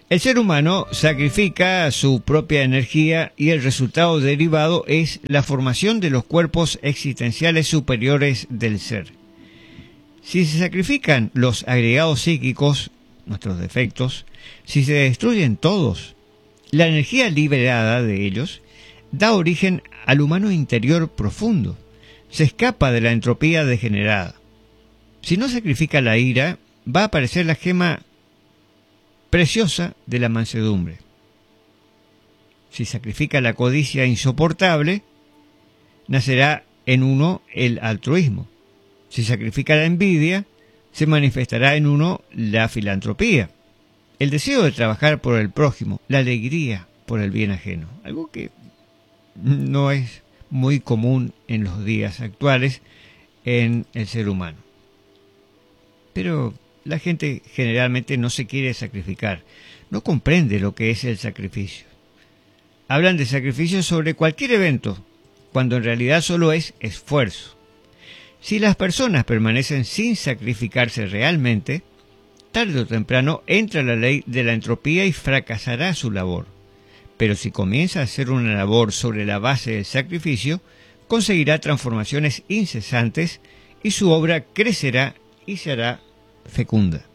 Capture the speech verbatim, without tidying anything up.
El ser humano sacrifica su propia energía y el resultado derivado es la formación de los cuerpos existenciales superiores del ser. Si se sacrifican los agregados psíquicos, nuestros defectos, si se destruyen todos, la energía liberada de ellos da origen al humano interior profundo, se escapa de la entropía degenerada. Si no sacrifica la ira, va a aparecer la gema preciosa de la mansedumbre. Si sacrifica la codicia insoportable, nacerá en uno el altruismo. Si sacrifica la envidia, se manifestará en uno la filantropía, el deseo de trabajar por el prójimo, la alegría por el bien ajeno, algo que no es muy común en los días actuales en el ser humano. Pero la gente generalmente no se quiere sacrificar, no comprende lo que es el sacrificio. Hablan de sacrificio sobre cualquier evento, cuando en realidad solo es esfuerzo. Si las personas permanecen sin sacrificarse realmente, tarde o temprano entra la ley de la entropía y fracasará su labor. Pero si comienza a hacer una labor sobre la base del sacrificio, conseguirá transformaciones incesantes y su obra crecerá y se hará fecunda.